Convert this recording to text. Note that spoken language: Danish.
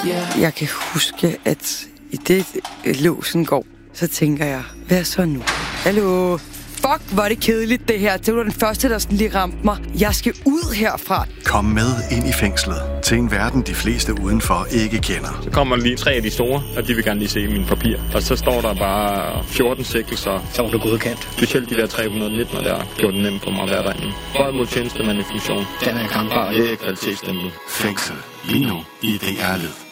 Jeg kan huske, at i det låsen går, så tænker jeg, hvad så nu? Hallo? Fuck, hvor er det kedeligt det her. Det var den første, der sådan lige ramte mig. Jeg skal ud herfra. Kom med ind i fængslet til en verden, de fleste udenfor ikke kender. Så kommer lige 3 af de store, og de vil gerne lige se mine papirer. Og så står der bare 14 sigtelser. Så var du godkendt. Specielt de der 319, der gjorde det nemt for mig at være derinde. Rød mod tjenestemand i funktion. Den er kampbar. Det er kvalitetsstemplet. Fængsel. Lige nu i DR Lyd.